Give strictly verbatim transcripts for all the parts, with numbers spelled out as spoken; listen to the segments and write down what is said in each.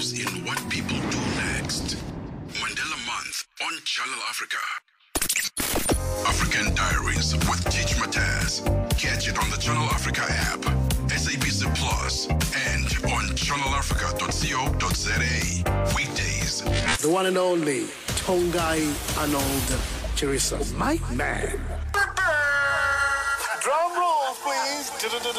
In what people do next. Mandela Month on Channel Africa. African Diaries with Teach Mataz. Catch it on the Channel Africa app, S A B C Plus, and on channel africa dot co dot za. Weekdays. The one and only Tongai Arnold Chirisa. My man. Drum roll, please.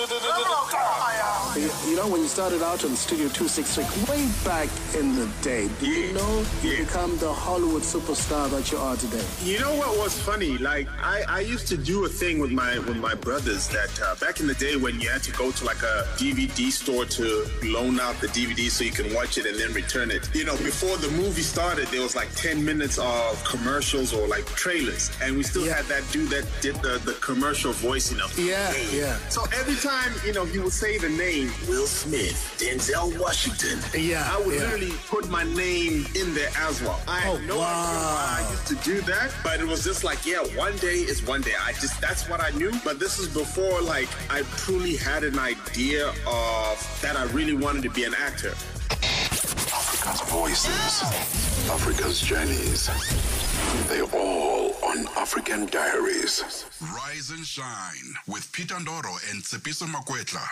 You, you know, when you started out on Studio two sixty-six, way back in the day, did Yeah, you know you yeah. become the Hollywood superstar that you are today? You know what was funny? Like I, I used to do a thing with my with my brothers that uh, back in the day when you had to go to like a D V D store to loan out the D V D so you can watch it and then return it. You know, before the movie started, there was like ten minutes of commercials or like trailers, and we still Yeah. had that dude that did the, the commercial voice. You know, Yeah, Hey. yeah. So every time you know he would say the name Will Smith, Denzel Washington, Yeah, I would yeah. literally put my name in there as well. I had Oh, no idea why I wow. used to do that, but it was just like, yeah, one day is one day. I just, that's what I knew. But this is before, like, I truly had an idea of that I really wanted to be an actor. Africa's voices, Africa's journeys. They're all on African Diaries. Rise and shine with Peter Ndoro and Tsepiso Makwetla.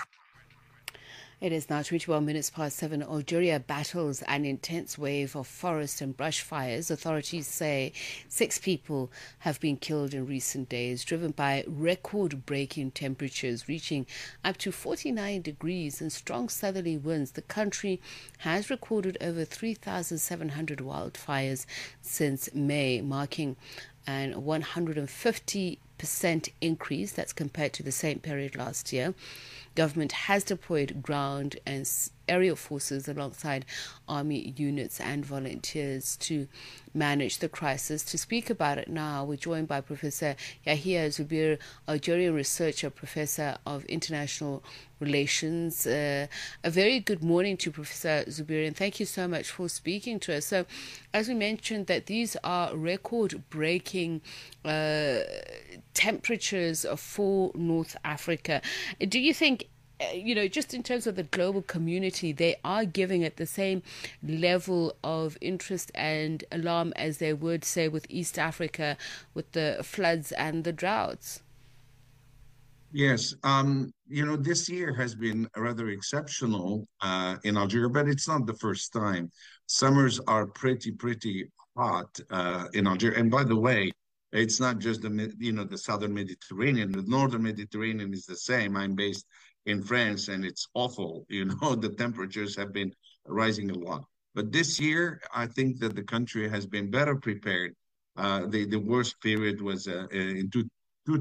It is now twenty-one minutes past seven. Algeria battles an intense wave of forest and brush fires. Authorities say six people have been killed in recent days, driven by record-breaking temperatures reaching up to forty-nine degrees and strong southerly winds. The country has recorded over three thousand seven hundred wildfires since May, marking an one hundred fifty percent increase. That's compared to the same period last year. Government has deployed ground and aerial forces alongside army units and volunteers to manage the crisis. To speak about it now, we're joined by Professor Yahia Zubir, Algerian researcher, Professor of International Relations. Uh, a very good morning to Professor Zubir, and thank you so much for speaking to us. So, as we mentioned, that these are record-breaking uh, temperatures for North Africa. Do you think, uh, you know, just in terms of the global community, they are giving it the same level of interest and alarm as they would, say, with East Africa, with the floods and the droughts? Yes, um, you know, this year has been rather exceptional uh, in Algeria, but it's not the first time. Summers are pretty, pretty hot uh, in Algeria. And by the way, it's not just the, Med- you know, the southern Mediterranean. The northern Mediterranean is the same. I'm based in France, and it's awful. You know, the temperatures have been rising a lot. But this year, I think that the country has been better prepared. Uh, the the worst period was uh, in two,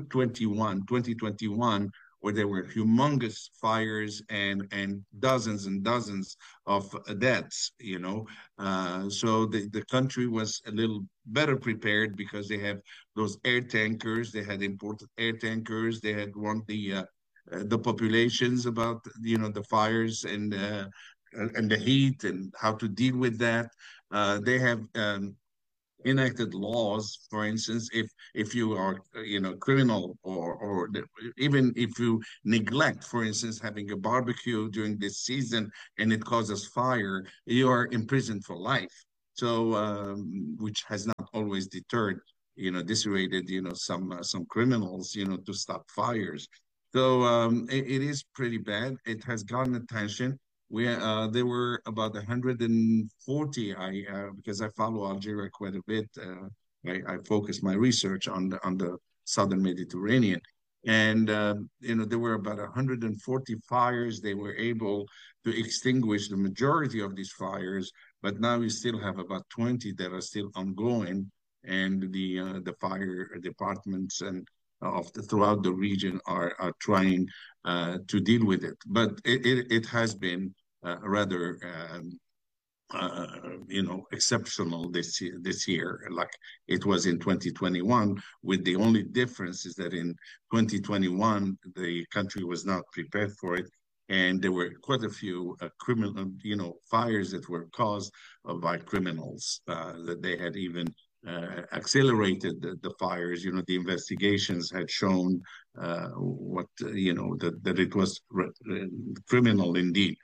2021, twenty twenty-one, where there were humongous fires and and dozens and dozens of deaths, you know. Uh, so the, the country was a little better prepared because they have those air tankers, they had imported air tankers, they had warned the uh, uh, the populations about, you know, the fires and uh, and the heat and how to deal with that. Uh, they have um, enacted laws. For instance, if if you are uh, you know, criminal, or or the, even if you neglect, for instance, having a barbecue during this season and it causes fire, you are imprisoned for life. So um, which has not always deterred, you know, dissuaded, you know, some uh, some criminals, you know, to stop fires. So um, it, it is pretty bad. It has gotten attention. We uh, There were about one hundred forty. I uh, Because I follow Algeria quite a bit. Uh, I, I focus my research on the on the southern Mediterranean, and um, you know, there were about one hundred forty fires. They were able to extinguish the majority of these fires, but now we still have about twenty that are still ongoing, and the uh, the fire departments and uh, of the, throughout the region are are trying uh, to deal with it. But it it, it has been uh, rather um, uh, you know, exceptional this year, this year, like it was in twenty twenty-one. With the only difference is that in twenty twenty-one the country was not prepared for it, and there were quite a few uh, criminal, you know, fires that were caused uh, by criminals, uh, that they had even uh, accelerated the, the fires. You know, the investigations had shown uh, what uh, you know, that that it was re- uh, criminal indeed.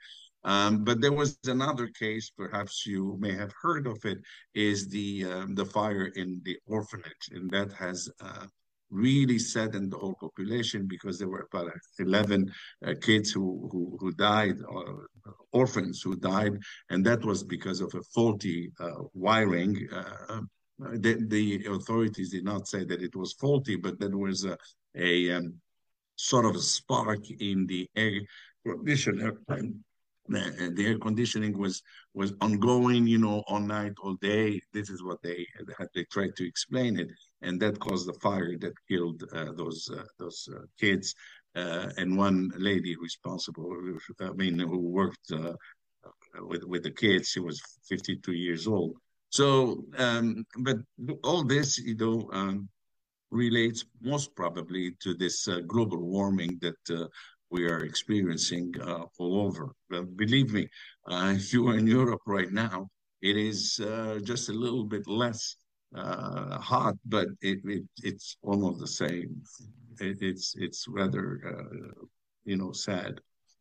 Um, but there was another case, perhaps you may have heard of it, is the um, the fire in the orphanage, and that has uh, really saddened the whole population because there were about eleven uh, kids who, who who died, uh, orphans who died, and that was because of a faulty uh, wiring. Uh, the, the authorities did not say that it was faulty, but there was a, a um, sort of a spark in the air conditioner. The, the air conditioning was was ongoing, you know, all night, all day. This is what they had. They tried to explain it, and that caused the fire that killed uh, those uh, those uh, kids uh, and one lady responsible. I mean, who worked uh, with with the kids. She was fifty-two years old. So, um, but all this, you know, um, relates most probably to this uh, global warming that uh, we are experiencing uh, all over. Well, believe me, uh, if you are in Europe right now, it is uh, just a little bit less uh, hot, but it, it it's almost the same. It, it's it's rather uh, you know sad.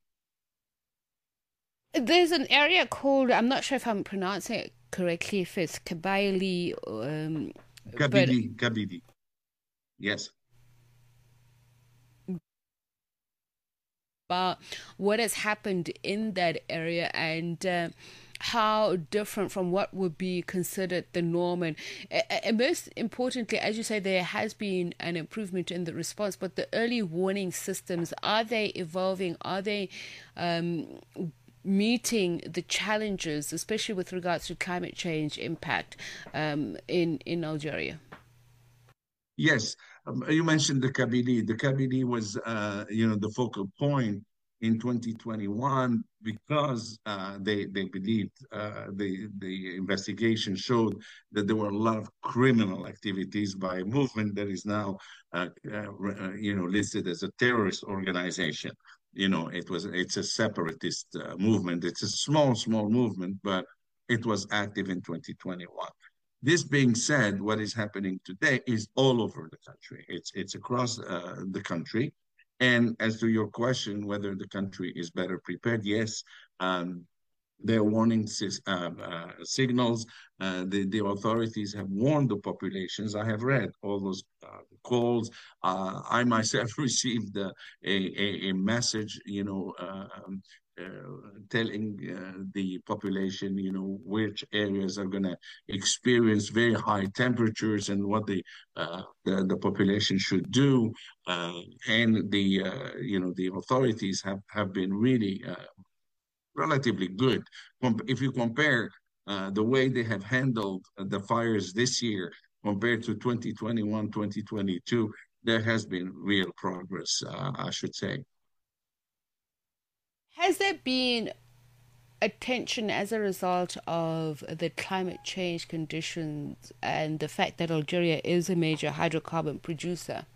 There's an area called, I'm not sure if I'm pronouncing it correctly, if it's Kabylie, um, but Kabidi, Kabidi, yes. about what has happened in that area and uh, how different from what would be considered the norm. And, and most importantly, as you say, there has been an improvement in the response, but the early warning systems, are they evolving? Are they um, meeting the challenges, especially with regards to climate change impact um, in, in Algeria? Yes, um, you mentioned the Kabylie. The Kabylie was, uh, you know, the focal point in twenty twenty-one because uh, they they believed uh, the the investigation showed that there were a lot of criminal activities by a movement that is now, uh, uh, you know, listed as a terrorist organization. You know, it was it's a separatist uh, movement. It's a small small movement, but it was active in twenty twenty-one. This being said, what is happening today is all over the country. It's it's across uh, the country. And as to your question, whether the country is better prepared, yes, um, there are warning uh, uh, signals. Uh, the, the authorities have warned the populations. I have read all those uh, calls. Uh, I myself received uh, a, a, a message, you know, uh, um, uh, telling uh, the population, you know, which areas are going to experience very high temperatures and what the uh, the, the population should do. Uh, and the uh, you know the authorities have have been really uh, relatively good. If you compare uh, the way they have handled the fires this year compared to twenty twenty-one, twenty twenty-two, there has been real progress, uh, I should say. Has there been attention as a result of the climate change conditions and the fact that Algeria is a major hydrocarbon producer?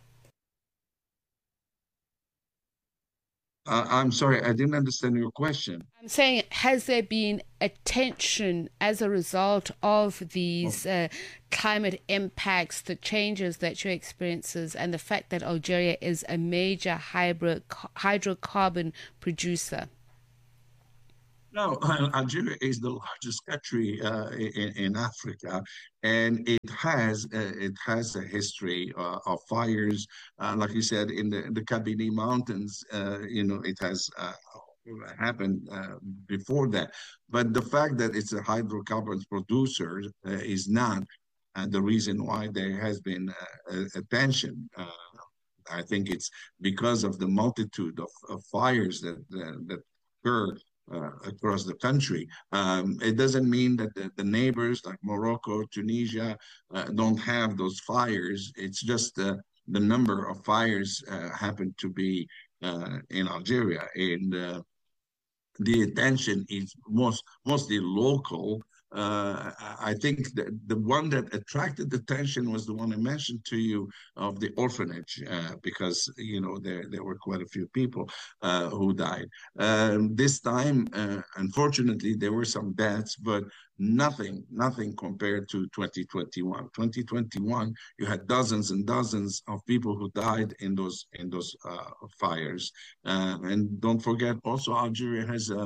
Uh, I'm sorry, I didn't understand your question. I'm saying, has there been attention as a result of these uh, climate impacts, the changes that you experiences, and the fact that Algeria is a major hybrid, hydrocarbon producer? No, Algeria is the largest country uh, in, in Africa, and it has uh, it has a history uh, of fires. Uh, like you said, in the the Kabylie Mountains, uh, you know, it has uh, happened uh, before that. But the fact that it's a hydrocarbons producer uh, is not uh, the reason why there has been uh, attention. Uh, I think it's because of the multitude of, of fires that uh, that occur uh, across the country. Um, it doesn't mean that the, the neighbors like Morocco, Tunisia uh, don't have those fires. It's just uh, the number of fires uh, happen to be uh, in Algeria, and uh, the attention is most mostly local. Uh, I think that the one that attracted attention was the one I mentioned to you of the orphanage, uh, because you know there there were quite a few people uh, who died. Um, this time, uh, unfortunately, there were some deaths, but nothing, nothing compared to twenty twenty-one. twenty twenty-one, you had dozens and dozens of people who died in those in those uh, fires. Uh, and don't forget, also Algeria has a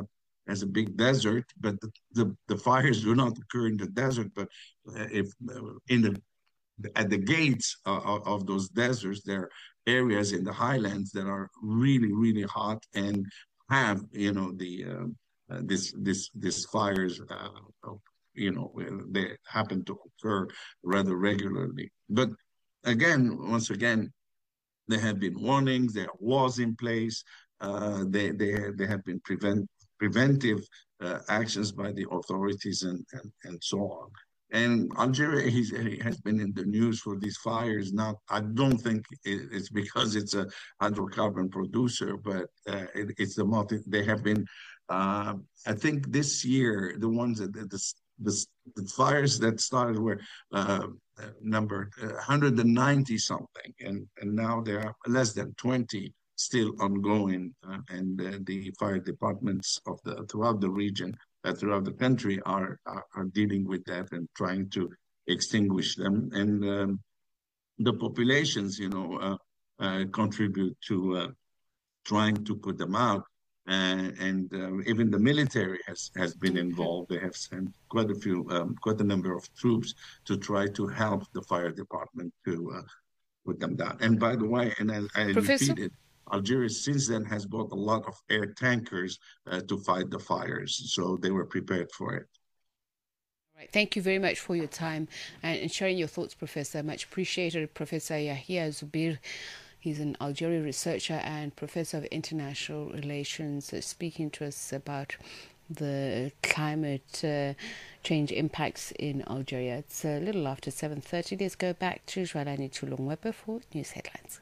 as a big desert, but the, the, the fires do not occur in the desert, but uh, if uh, in the at the gates of, of those deserts, there are areas in the highlands that are really, really hot and have, you know, the uh, uh, this this this fires, uh, you know, they happen to occur rather regularly. But again, once again, there have been warnings, there are laws in place, uh, they they they have been prevent preventive uh, actions by the authorities and, and and so on. And Algeria he's, he has been in the news for these fires. Not, I don't think it's because it's a hydrocarbon producer, but uh, it, it's the multi. They have been, uh, I think, this year the ones that the the, the fires that started were uh, number one hundred ninety something, and and now there are less than twenty still ongoing, uh, and uh, the fire departments of the throughout the region. Uh, throughout the country are, are are dealing with that and trying to extinguish them, and um, the populations, you know, uh, uh, contribute to uh, trying to put them out, uh, and uh, even the military has has been involved. They have sent quite a few, um, quite a number of troops to try to help the fire department to uh, put them down. And by the way, and I, I repeated. Algeria since then has bought a lot of air tankers uh, to fight the fires, so they were prepared for it. All right. Thank you very much for your time and sharing your thoughts, Professor. Much appreciated. Professor Yahia Zubir, he's an Algeria researcher and Professor of International Relations, uh, speaking to us about the climate uh, change impacts in Algeria. It's a little after seven thirty. Let's go back to Jwalani Tulongwepe for news headlines.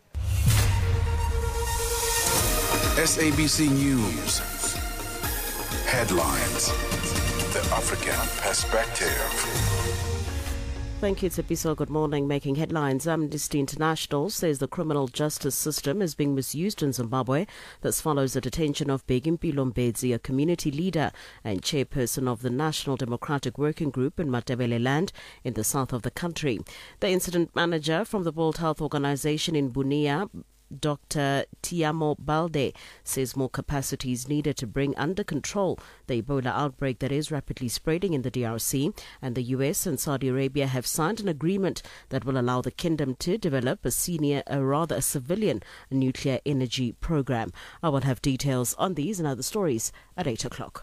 S A B C News. Headlines. The African Perspective. Thank you, Tsepiso. Good morning. Making headlines, Amnesty International says the criminal justice system is being misused in Zimbabwe. This follows the detention of Begimpilo Mbedzi, a community leader and chairperson of the National Democratic Working Group in Matebele land in the south of the country. The incident manager from the World Health Organization in Bunia, Doctor Tiamo Balde, says more capacity is needed to bring under control the Ebola outbreak that is rapidly spreading in the D R C, and the U S and Saudi Arabia have signed an agreement that will allow the kingdom to develop a senior, a rather a civilian nuclear energy program. I will have details on these and other stories at eight o'clock.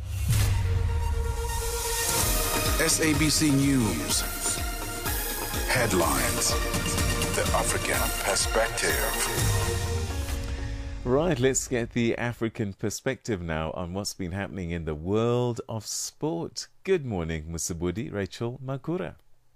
S A B C News. Headlines. The African Perspective. Right, let's get the African perspective now on what's been happening in the world of sport. Good morning, Musabudi, Rachel Makura.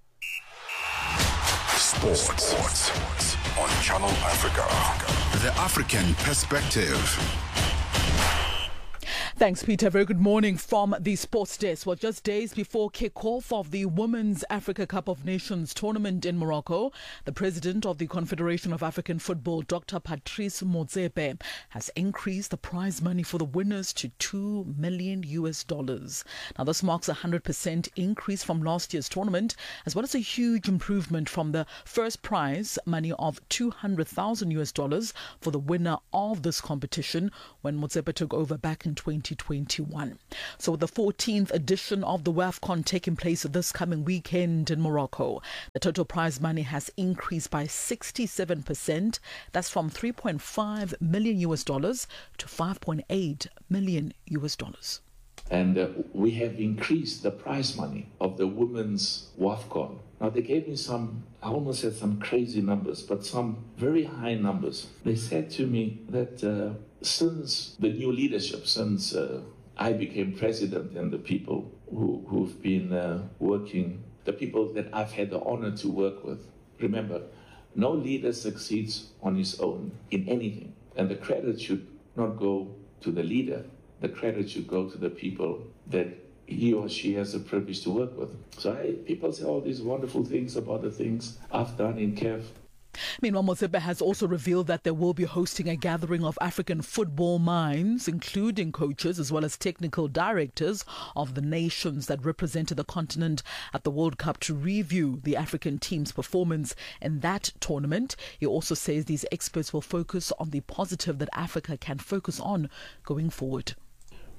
Sports. Sports on Channel Africa. The African Perspective. Thanks, Peter. Very good morning from the Sports Desk. Well, just days before kick-off of the Women's Africa Cup of Nations tournament in Morocco, the president of the Confederation of African Football, Doctor Patrice Motsepe, has increased the prize money for the winners to two million U S dollars. Now, this marks a one hundred percent increase from last year's tournament, as well as a huge improvement from the first prize money of two hundred thousand U S dollars for the winner of this competition when Motsepe took over back in twenty twenty-one. So the fourteenth edition of the WAFCON taking place this coming weekend in Morocco, the total prize money has increased by sixty-seven percent. That's from three point five million U S dollars to five point eight million U S dollars. And uh, we have increased the prize money of the women's WAFCON. Now, they gave me some, I almost said some crazy numbers, but some very high numbers. They said to me that uh, since the new leadership, since uh, I became president, and the people who, who've been uh, working, the people that I've had the honor to work with, remember, no leader succeeds on his own in anything. And the credit should not go to the leader. The credit should go to the people that he or she has the privilege to work with. So I, people say all these wonderful things about the things I've done in C A F. Meanwhile, Motsepe has also revealed that they will be hosting a gathering of African football minds, including coaches as well as technical directors of the nations that represented the continent at the World Cup to review the African team's performance in that tournament. He also says these experts will focus on the positive that Africa can focus on going forward.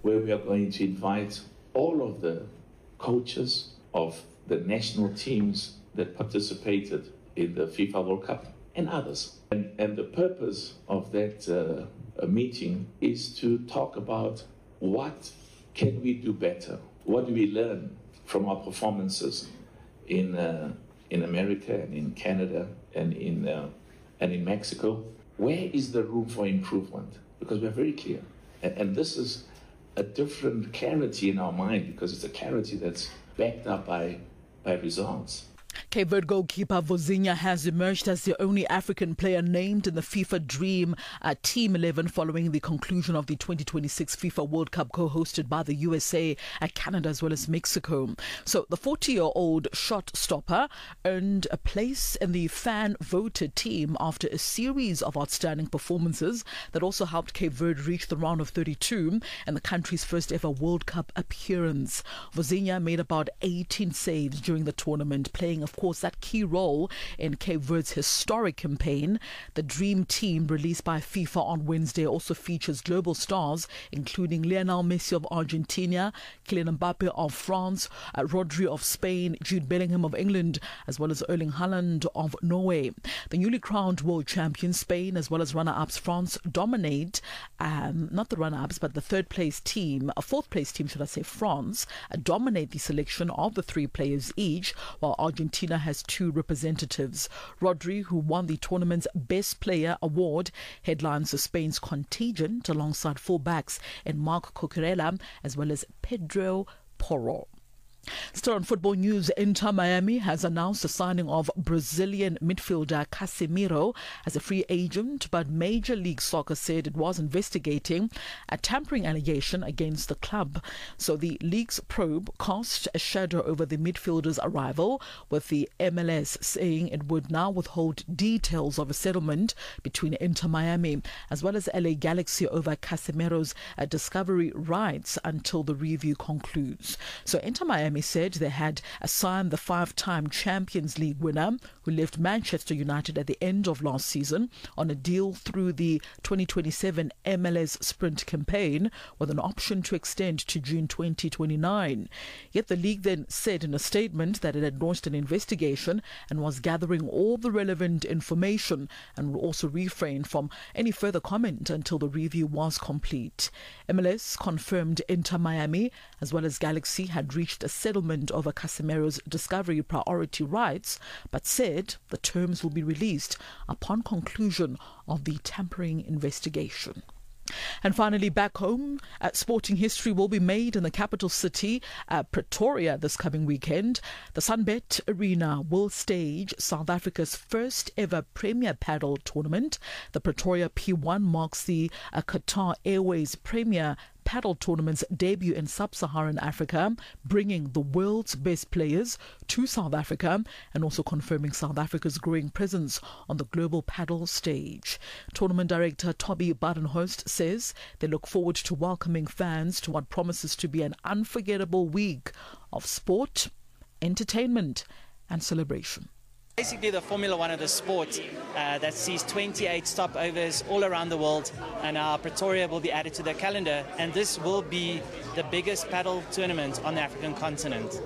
where we are going to invite all of the coaches of the national teams that participated in the FIFA World Cup and others. And, and the purpose of that uh, meeting is to talk about what can we do better? What do we learn from our performances in uh, in America and in Canada and in uh, and in Mexico? Where is the room for improvement? Because we're very clear, and, and this is a different clarity in our mind, because it's a clarity that's backed up by by results. Cape Verde goalkeeper Vozinha has emerged as the only African player named in the FIFA Dream uh, Team eleven following the conclusion of the twenty twenty-six FIFA World Cup co-hosted by the U S A, uh, Canada as well as Mexico. So the forty-year-old shot stopper earned a place in the fan-voted team after a series of outstanding performances that also helped Cape Verde reach the round of thirty-two and the country's first ever World Cup appearance. Vozinha made about eighteen saves during the tournament, playing of course that key role in Cape Verde's historic campaign. The Dream Team, released by FIFA on Wednesday, also features global stars including Lionel Messi of Argentina, Kylian Mbappe of France, uh, Rodri of Spain, Jude Bellingham of England, as well as Erling Haaland of Norway. The newly crowned world champions Spain as well as runner-ups France dominate, um, not the runner-ups but the third place team, a fourth place team should I say, France, uh, dominate the selection of the three players each, while Argentina has two representatives. Rodri, who won the tournament's Best Player award, headlines the Spain's contingent alongside fullbacks in Marc Cucurella as well as Pedro Porro. Still on football news, Inter Miami has announced the signing of Brazilian midfielder Casemiro as a free agent, but Major League Soccer said it was investigating a tampering allegation against the club. So the league's probe cast a shadow over the midfielder's arrival, with the M L S saying it would now withhold details of a settlement between Inter Miami as well as L A Galaxy over Casemiro's uh, discovery rights until the review concludes. So Inter Miami said they had assigned the five-time Champions League winner, who left Manchester United at the end of last season, on a deal through the twenty twenty-seven M L S Sprint campaign with an option to extend to June twenty twenty-nine. Yet the league then said in a statement that it had launched an investigation and was gathering all the relevant information and will also refrain from any further comment until the review was complete. M L S confirmed Inter Miami as well as Galaxy had reached a settlement over Casemiro's discovery priority rights, but said the terms will be released upon conclusion of the tampering investigation. And finally, back home, uh, sporting history will be made in the capital city, uh, Pretoria, this coming weekend. The Sunbet Arena will stage South Africa's first ever Premier Paddle tournament. The Pretoria P one marks the uh, Qatar Airways Premier Paddle tournament's debut in sub-Saharan Africa, bringing the world's best players to South Africa and also confirming South Africa's growing presence on the global paddle stage. Tournament director Toby Badenhorst says they look forward to welcoming fans to what promises to be an unforgettable week of sport, entertainment and celebration. Basically the Formula One of the sport uh, that sees twenty-eight stopovers all around the world, and our Pretoria will be added to the calendar, and this will be the biggest paddle tournament on the African continent.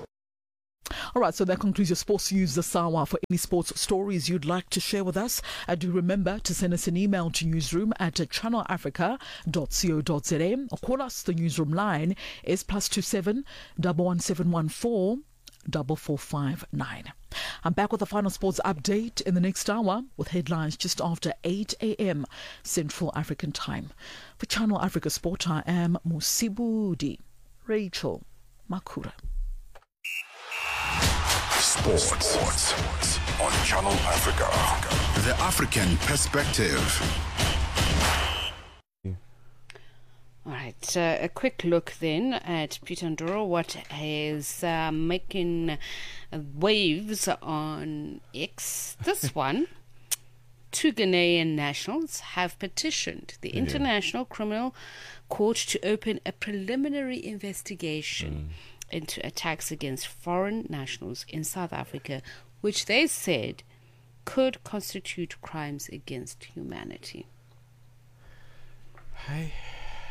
All right, so that concludes your sports news this hour. For any sports stories you'd like to share with us, uh, do remember to send us an email to newsroom at channel africa dot co dot za or call us. The newsroom line is plus two seven one one seven one four four four five nine. I'm back with a final sports update in the next hour with headlines just after eight a.m. Central African Time. For Channel Africa Sport, I am Musibudi Rachel Makura. Sports. Sports on Channel Africa. The African perspective. All right, uh, a quick look then at Peter Ndoro, what is uh, making uh, waves on X. This one, two Ghanaian nationals have petitioned the International yeah. Criminal Court to open a preliminary investigation mm. into attacks against foreign nationals in South Africa, which they said could constitute crimes against humanity. I,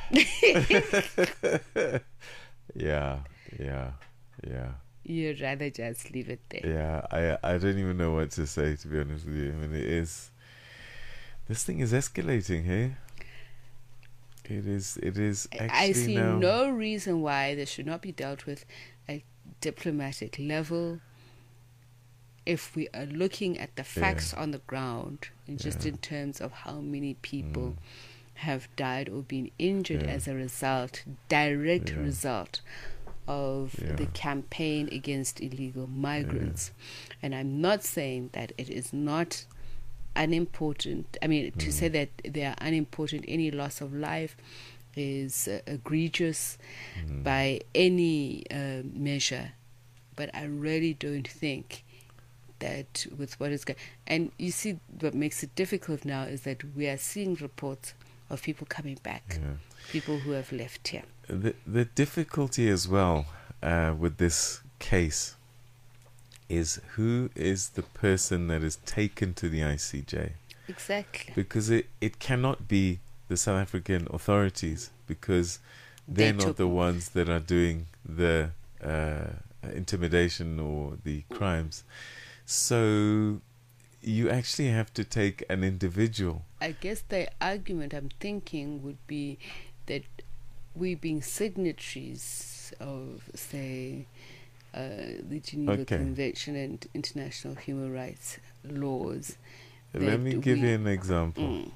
yeah, yeah, yeah. You'd rather just leave it there. Yeah, I I don't even know what to say, to be honest with you. I mean, it is. This thing is escalating, hey? It is. It is actually I see now... no reason why this should not be dealt with at diplomatic level. If we are looking at the facts yeah. on the ground, and just yeah. in terms of how many people mm. have died or been injured yeah. as a result, direct yeah. result of yeah. the campaign against illegal migrants. Yeah. And I'm not saying that it is not unimportant. I mean, to mm. say that they are unimportant, any loss of life is uh, egregious mm. by any uh, measure. But I really don't think that with what is going... And you see, what makes it difficult now is that we are seeing reports of people coming back, yeah. people who have left here. The, the difficulty as well uh, with this case is who is the person that is taken to the I C J. Exactly. Because it, it cannot be the South African authorities, because they're they not the ones that are doing the uh, intimidation or the crimes. So you actually have to take an individual. I guess the argument I'm thinking would be that we being signatories of, say, uh, the Geneva okay. Convention and international human rights laws. Let me give we, you an example. Mm.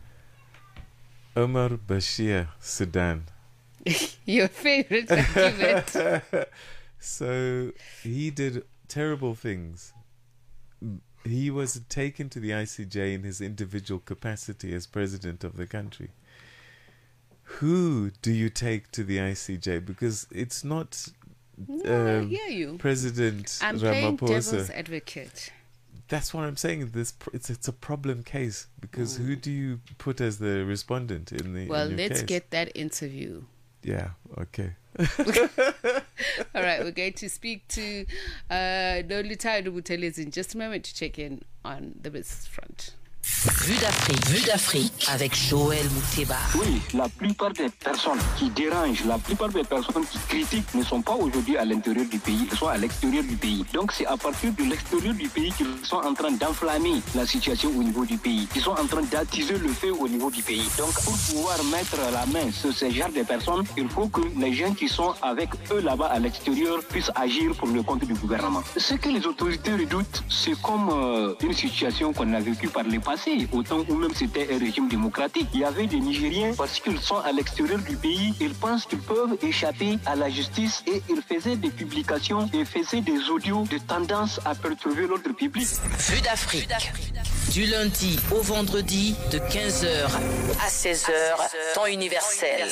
Omar Bashir, Sudan. Your favorite argument. So he did terrible things. He was taken to the I C J in his individual capacity as president of the country. Who do you take to the I C J? Because it's not no, um, I hear you. President I'm Ramaphosa. playing devil's advocate. That's what I'm saying. This it's it's a problem case, because mm. who do you put as the respondent in the? Well, in your let's case? get that interview. Yeah. Okay. All right, we're going to speak to uh, Nolita Boutelez in just a moment to check in on the business front. Vue d'Afrique, Vue d'Afrique avec Joël Mouteba. Oui, la plupart des personnes qui dérangent, la plupart des personnes qui critiquent ne sont pas aujourd'hui à l'intérieur du pays, elles sont à l'extérieur du pays. Donc c'est à partir de l'extérieur du pays qu'ils sont en train d'enflammer la situation au niveau du pays, qu'ils sont en train d'attiser le feu au niveau du pays. Donc pour pouvoir mettre la main sur ce genre de personnes, il faut que les gens qui sont avec eux là-bas à l'extérieur puissent agir pour le compte du gouvernement. Ce que les autorités redoutent, c'est comme euh, une situation qu'on a vécue par les passé, au temps où même c'était un régime démocratique. Il y avait des Nigériens, parce qu'ils sont à l'extérieur du pays, ils pensent qu'ils peuvent échapper à la justice et ils faisaient des publications et faisaient des audios de tendance à perturber l'ordre public. Vue d'Afrique, du lundi au vendredi de quinze heures à seize heures, temps universel.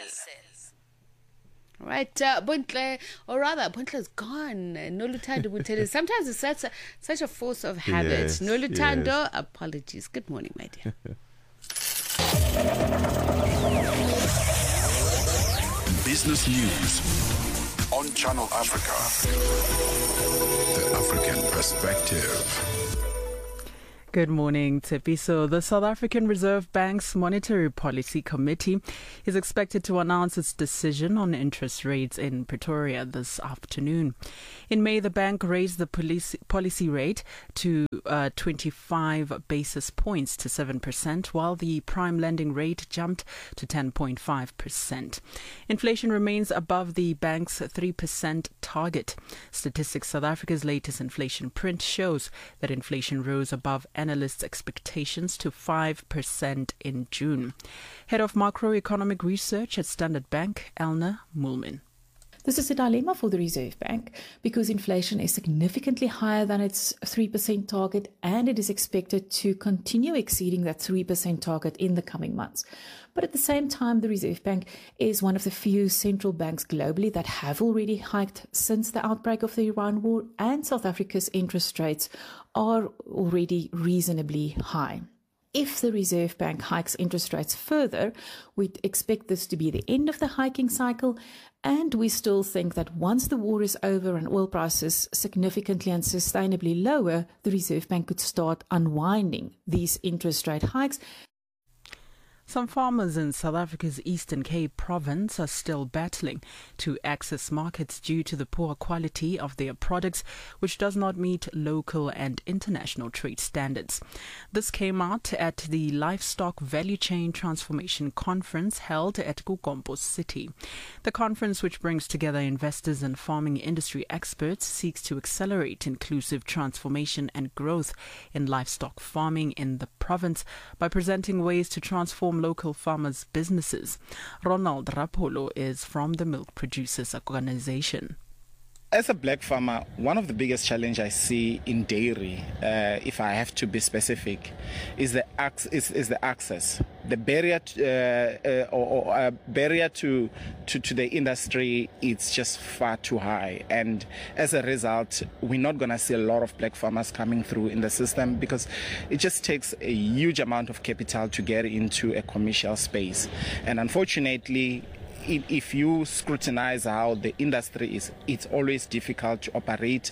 Right, uh, Buntle, or rather, Buntle's gone. Nolutando Boutelez. Sometimes it's such a, such a force of habit. Yes, Nolutando, yes. apologies. Good morning, my dear. Business News on Channel Africa. The African Perspective. Good morning, Tepiso. The South African Reserve Bank's Monetary Policy Committee is expected to announce its decision on interest rates in Pretoria this afternoon. In May, the bank raised the policy, policy rate to uh, twenty-five basis points to seven percent, while the prime lending rate jumped to ten point five percent. Inflation remains above the bank's three percent target. Statistics South Africa's latest inflation print shows that inflation rose above analysts' expectations to five percent in June. Head of Macroeconomic Research at Standard Bank, Elna Moolman. This is a dilemma for the Reserve Bank because inflation is significantly higher than its three percent target, and it is expected to continue exceeding that three percent target in the coming months. But at the same time, the Reserve Bank is one of the few central banks globally that have already hiked since the outbreak of the Iran war, and South Africa's interest rates are already reasonably high. If the Reserve Bank hikes interest rates further, we'd expect this to be the end of the hiking cycle, and we still think that once the war is over and oil prices significantly and sustainably lower, the Reserve Bank could start unwinding these interest rate hikes. Some farmers in South Africa's Eastern Cape province are still battling to access markets due to the poor quality of their products, which does not meet local and international trade standards. This came out at the Livestock Value Chain Transformation Conference held at Kukompo City. The conference, which brings together investors and farming industry experts, seeks to accelerate inclusive transformation and growth in livestock farming in the province by presenting ways to transform local farmers' businesses. Ronald Rapolo is from the Milk Producers Organization. As a black farmer, one of the biggest challenges I see in dairy, uh, if I have to be specific, is the ac- is, is the access. The barrier to, uh, uh, or, or uh, barrier to, to to the industry, it's just far too high, and as a result, we're not going to see a lot of black farmers coming through in the system because it just takes a huge amount of capital to get into a commercial space, and unfortunately, if you scrutinize how the industry is, it's always difficult to operate.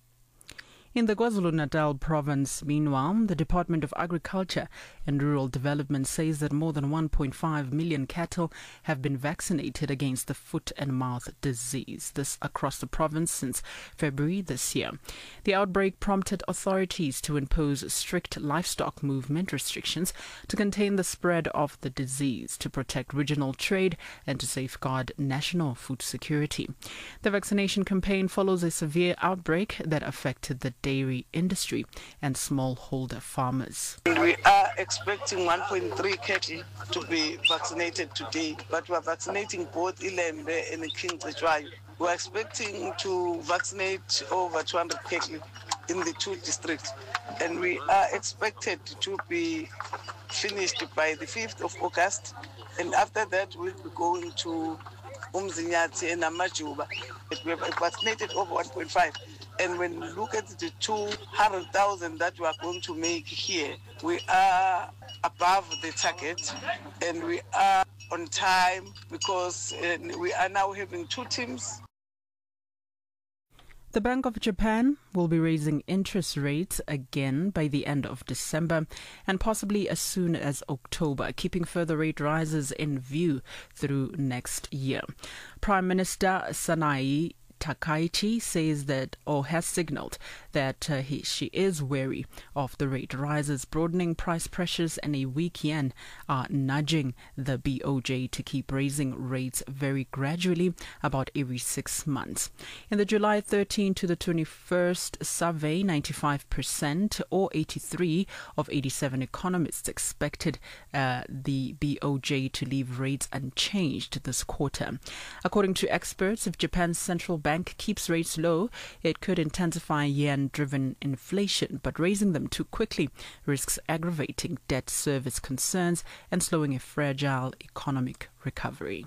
In the KwaZulu-Natal province, meanwhile, the Department of Agriculture and Rural Development says that more than one point five million cattle have been vaccinated against the foot and mouth disease. This across the province since February this year. The outbreak prompted authorities to impose strict livestock movement restrictions to contain the spread of the disease, to protect regional trade and to safeguard national food security. The vaccination campaign follows a severe outbreak that affected the dairy industry and smallholder farmers. We are expecting one point three cattle to be vaccinated today, but we are vaccinating both Ilembe and King Cetshwayo. We are expecting to vaccinate over two hundred cattle in the two districts, and we are expected to be finished by the fifth of August, and after that we'll be going to Umzinyathi and Amajuba. We have vaccinated over one point five. And when you look at the two hundred thousand that we are going to make here, we are above the target and we are on time because uh, we are now having two teams. The Bank of Japan will be raising interest rates again by the end of December and possibly as soon as October, keeping further rate rises in view through next year. Prime Minister Sanae Takaichi says that, or has signaled that uh, he, she is wary of the rate rises. Broadening price pressures and a weak yen are nudging the B O J to keep raising rates very gradually, about every six months. In the July thirteenth to the twenty-first survey, ninety-five percent or eighty-three of eighty-seven economists expected uh, the B O J to leave rates unchanged this quarter. According to experts, if Japan's central bank Bank keeps rates low, it could intensify yen-driven inflation, but raising them too quickly risks aggravating debt service concerns and slowing a fragile economic recovery.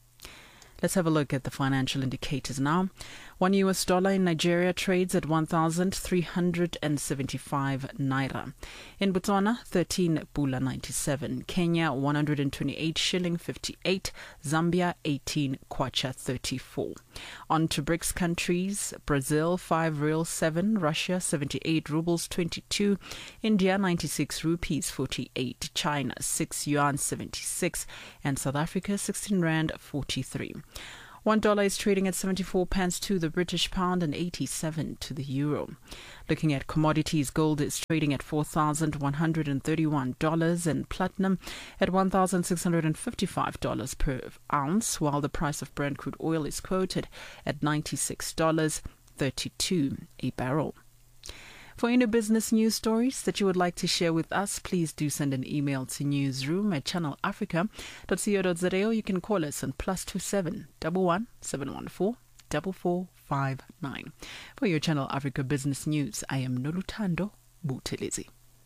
Let's have a look at the financial indicators now. One U S dollar in Nigeria trades at one thousand three hundred seventy-five naira. In Botswana, thirteen pula ninety-seven. Kenya, one hundred twenty-eight shilling fifty-eight. Zambia, eighteen kwacha thirty-four. On to BRICS countries. Brazil, five real seven. Russia, seventy-eight rubles twenty-two. India, ninety-six rupees forty-eight. China, six yuan seventy-six. And South Africa, sixteen rand forty-three. One dollar is trading at seventy-four pence to the British pound and eighty-seven to the euro. Looking at commodities, gold is trading at four thousand one hundred thirty-one dollars and platinum at one thousand six hundred fifty-five dollars per ounce, while the price of Brent crude oil is quoted at ninety-six dollars and thirty-two cents a barrel. For any business news stories that you would like to share with us, please do send an email to newsroom at channel africa dot co dot za, or you can call us on plus two seven one one seven one four four four five nine. For your Channel Africa Business News, I am Noluthando Buthelezi.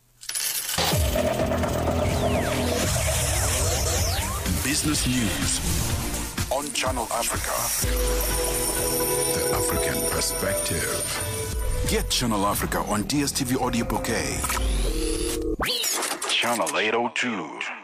Business News on Channel Africa. The African Perspective. Get Channel Africa on D S T V Audio Bouquet. Channel eight oh two.